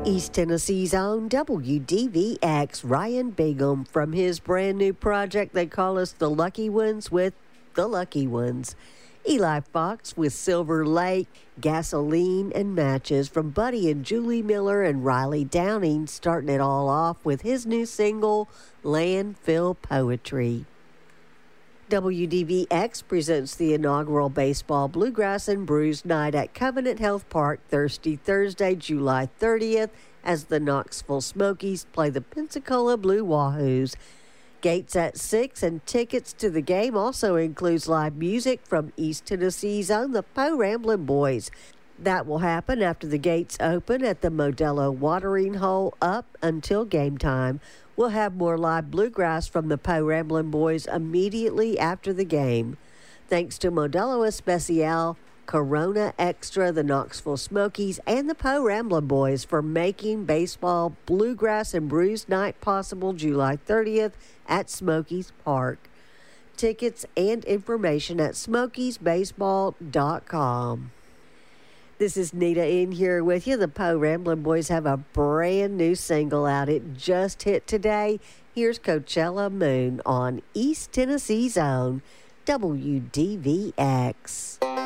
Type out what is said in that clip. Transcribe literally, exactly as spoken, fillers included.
East Tennessee's own W D V X, Ryan Bingham, from his brand new project they call us the Lucky Ones with the Lucky Ones. Eli Fox with Silver Lake, Gasoline and Matches from Buddy and Julie Miller and Riley Downing, starting it all off with his new single, Landfill Poetry. W D V X presents the inaugural Baseball, Bluegrass, and Brews Night at Covenant Health Park Thursday, Thursday, July thirtieth, as the Knoxville Smokies play the Pensacola Blue Wahoos. Gates at six, and tickets to the game also includes live music from East Tennessee's own the Po Ramblin' Boys. That will happen after the gates open at the Modelo Watering Hole up until game time. We'll have more live bluegrass from the Po Ramblin' Boys immediately after the game. Thanks to Modelo Especial, Corona Extra, the Knoxville Smokies, and the Po Ramblin' Boys for making Baseball, Bluegrass, and Brews Night possible July thirtieth at Smokies Park. Tickets and information at smokies baseball dot com. This is Nita in here with you. The Po Ramblin' Boys have a brand new single out. It just hit today. Here's Coachella Moon on East Tennessee's own W D V X.